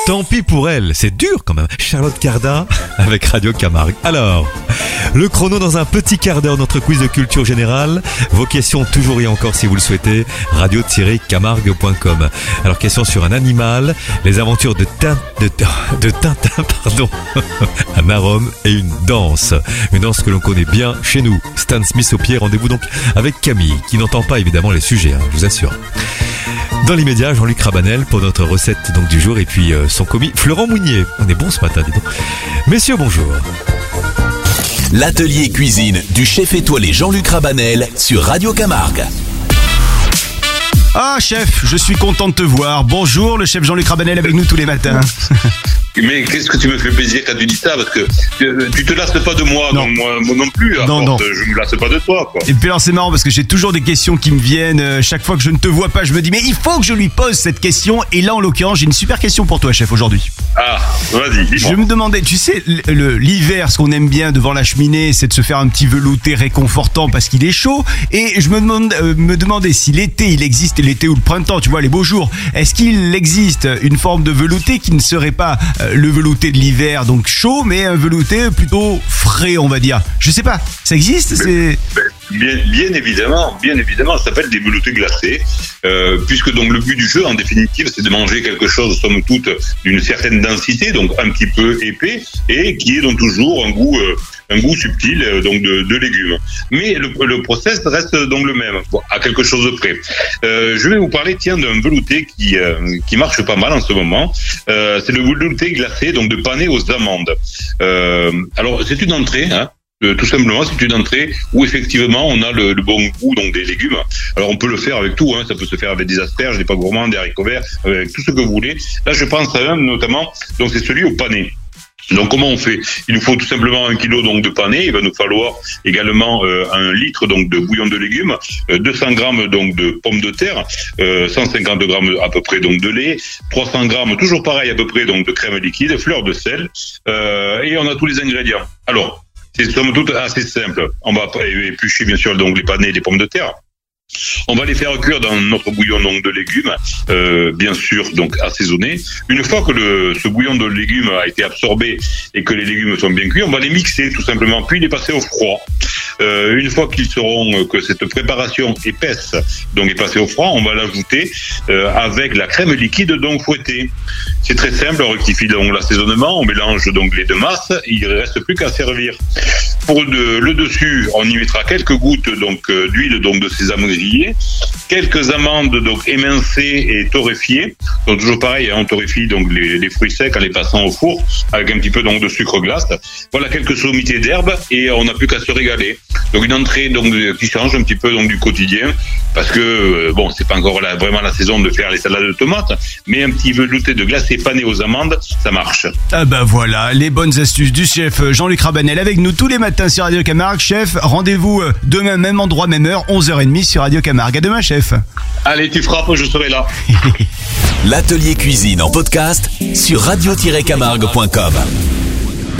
Tant pis pour elle, c'est dur quand même. Charlotte Cardin avec Radio Camargue. Alors, le chrono dans un petit quart d'heure, notre quiz de culture générale. Vos questions toujours et encore si vous le souhaitez, radio-camargue.com. Alors, question sur un animal, les aventures de Tintin, pardon. Un arôme et une danse. Une danse que l'on connaît bien chez nous. Stan Smith au pied, rendez-vous donc avec Camille, qui n'entend pas évidemment les sujets, je vous assure. Dans l'immédiat, Jean-Luc Rabanel pour notre recette donc du jour et puis son commis Florent Mounier. On est bon ce matin, dis donc. Messieurs, bonjour. L'atelier cuisine du chef étoilé Jean-Luc Rabanel sur Radio Camargue. Ah chef, je suis content de te voir. Bonjour, le chef Jean-Luc Rabanel avec nous tous les matins. Mais qu'est-ce que tu me fais plaisir quand tu dis ça, parce que tu te lasses pas de moi, non. Donc moi non plus. Non. Je me lasse pas de toi, quoi. Et puis alors c'est marrant parce que j'ai toujours des questions qui me viennent. Chaque fois que je ne te vois pas, je me dis mais il faut que je lui pose cette question. Et là en l'occurrence, j'ai une super question pour toi, chef, aujourd'hui. Ah, vas-y, dis-moi. Je me demandais, tu sais, l'hiver, ce qu'on aime bien devant la cheminée, c'est de se faire un petit velouté réconfortant parce qu'il est chaud. Et je me demandais si l'été, il existe, l'été ou le printemps, tu vois, les beaux jours, est-ce qu'il existe une forme de velouté qui ne serait pas le velouté de l'hiver, donc chaud, mais un velouté plutôt frais, on va dire. Je sais pas, ça existe? Bien évidemment, ça s'appelle des veloutés glacés, puisque donc le but du jeu, en définitive, c'est de manger quelque chose, somme toute, d'une certaine densité, donc un petit peu épais, et qui est donc toujours un goût subtil, donc de légumes. Mais le process reste donc le même, à quelque chose de près. Je vais vous parler, d'un velouté qui marche pas mal en ce moment. C'est le velouté glacé, donc de panais aux amandes. Alors, c'est une entrée, tout simplement, c'est une entrée où effectivement on a le bon goût donc des légumes. Alors on peut le faire avec tout, ça peut se faire avec des asperges, des pois gourmands, des haricots verts, avec tout ce que vous voulez. Là je pense à un notamment, donc c'est celui au panais. Donc comment on fait? Il nous faut tout simplement 1 kilo donc de panais. Il va nous falloir également 1 litre donc de bouillon de légumes, 200 grammes donc de pommes de terre, 150 grammes à peu près donc de lait, 300 grammes toujours pareil à peu près donc de crème liquide, fleur de sel, et on a tous les ingrédients. Alors c'est somme toute assez simple. On va éplucher bien sûr donc les panais et les pommes de terre. On va les faire cuire dans notre bouillon donc de légumes, bien sûr donc assaisonné. Une fois que ce bouillon de légumes a été absorbé et que les légumes sont bien cuits, on va les mixer tout simplement, puis les passer au froid. Une fois que cette préparation épaisse donc est passée au froid, on va l'ajouter avec la crème liquide donc fouettée. C'est très simple, on rectifie donc l'assaisonnement, on mélange donc les deux masses, il ne reste plus qu'à servir. Pour le dessus, on y mettra quelques gouttes donc d'huile donc de sésame grillée, quelques amandes donc émincées et torréfiées. Donc toujours pareil, on torréfie donc les fruits secs en les passant au four avec un petit peu donc de sucre glace. Voilà quelques sommités d'herbes et on n'a plus qu'à se régaler. Donc une entrée donc qui change un petit peu donc du quotidien parce que c'est pas encore vraiment la saison de faire les salades de tomates, mais un petit velouté de glacé pané aux amandes, ça marche. Ah bah voilà, les bonnes astuces du chef Jean-Luc Rabanel avec nous tous les matins sur Radio Camargue. Chef, rendez-vous demain même endroit, même heure, 11h30 sur Radio Camargue. À demain, chef. Allez, tu frappes, je serai là. L'atelier cuisine en podcast sur radio-camargue.com.